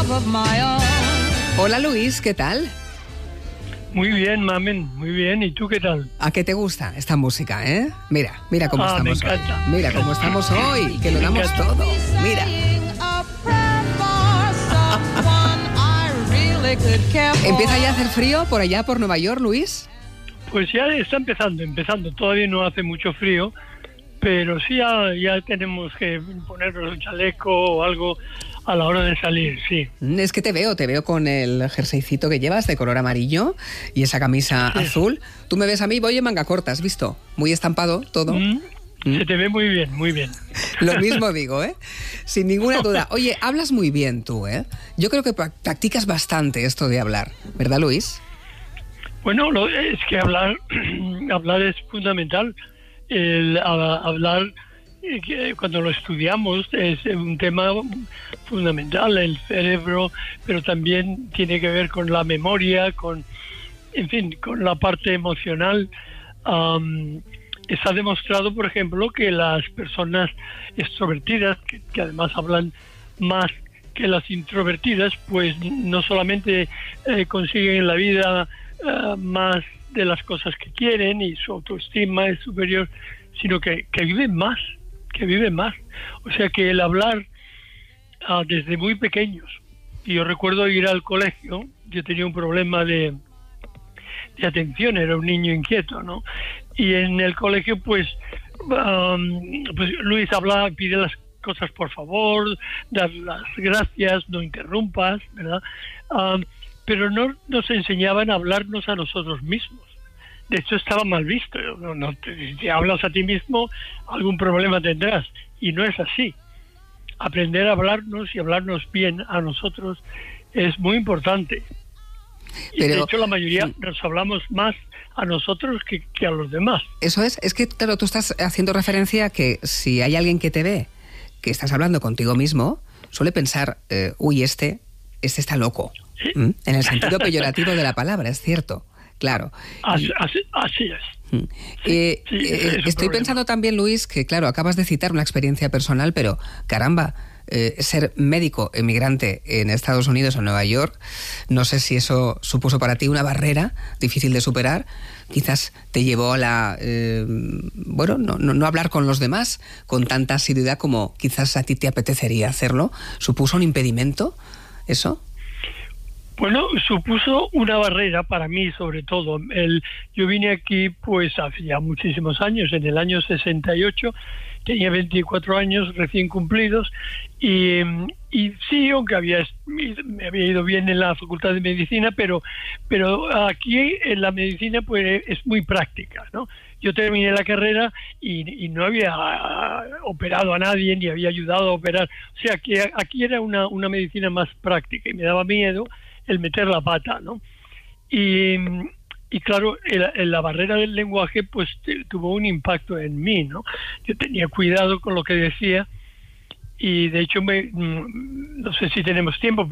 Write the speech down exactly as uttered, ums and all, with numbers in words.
love of my own. Hola Luis, ¿qué tal? Muy bien, mamen, muy bien. ¿Y tú qué tal? ¿A qué te gusta esta música, eh? Mira, mira cómo Ah, estamos me hoy. encanta. Mira cómo estamos hoy, que lo Me damos encanta. todo. Mira. A prayer for someone I really could care for. ¿Empieza ya a hacer frío por allá, por Nueva York, Luis? Pues ya está empezando, empezando. Todavía no hace mucho frío, pero sí ya, ya tenemos que ponernos un chaleco o algo a la hora de salir, sí. Mm, Es que te veo, te veo con el jerseycito que llevas de color amarillo y esa camisa Sí. azul. Tú me ves a mí, voy en manga corta, ¿has visto? Muy estampado todo. Mm, Mm. Se te ve muy bien, muy bien. Lo mismo digo, ¿eh? Sin ninguna duda. Oye, hablas muy bien tú, ¿eh? Yo creo que pra- practicas bastante esto de hablar, ¿verdad, Luis? Bueno, lo, es que hablar, hablar es fundamental. El, a- hablar, eh, que cuando lo estudiamos, es un tema fundamental, el cerebro, pero también tiene que ver con la memoria, con, en fin, con la parte emocional. Am, está demostrado, por ejemplo, que las personas extrovertidas, que, que además hablan más que las introvertidas, pues no solamente eh, consiguen en la vida eh, más de las cosas que quieren y su autoestima es superior, sino que, que viven más, que viven más. O sea que el hablar ah, desde muy pequeños, y yo recuerdo ir al colegio, yo tenía un problema de, de atención, era un niño inquieto, ¿no? Y en el colegio, pues, um, pues Luis habla, pide las cosas por favor, dar las gracias, no interrumpas, ¿verdad? Um, pero no nos enseñaban a hablarnos a nosotros mismos. De hecho, estaba mal visto. No, no, te, si te hablas a ti mismo, algún problema tendrás. Y no es así. Aprender a hablarnos y hablarnos bien a nosotros es muy importante. Y Pero- de hecho, la mayoría nos hablamos más a nosotros que, que a los demás. Eso es, es que claro, tú estás haciendo referencia a que si hay alguien que te ve, que estás hablando contigo mismo, suele pensar, eh, uy, este, este está loco. ¿Mm? En el sentido peyorativo de la palabra, es cierto, claro. Así, así, así es. Mm. Eh, sí, eh, ese es un estoy problema. pensando también, Luis, que claro, acabas de citar una experiencia personal, pero caramba, eh, ser médico emigrante en Estados Unidos o Nueva York, no sé si eso supuso para ti una barrera difícil de superar, quizás te llevó a la, eh, bueno, no, no, no hablar con los demás con tanta asiduidad como quizás a ti te apetecería hacerlo, ¿supuso un impedimento eso? Bueno, supuso una barrera para mí, sobre todo. El, yo vine aquí, pues, hace ya muchísimos años, en el año sesenta y ocho, tenía veinticuatro años recién cumplidos, y, y sí, aunque había, me había ido bien en la Facultad de Medicina, pero, pero aquí en la medicina, pues, es muy práctica, ¿no? Yo terminé la carrera y, y no había operado a nadie, ni había ayudado a operar. O sea, que aquí era una, una medicina más práctica y me daba miedo el meter la pata, ¿no? Y, y claro, el, el, la barrera del lenguaje pues te, tuvo un impacto en mí, ¿no? Yo tenía cuidado con lo que decía y de hecho me, no sé si tenemos tiempo,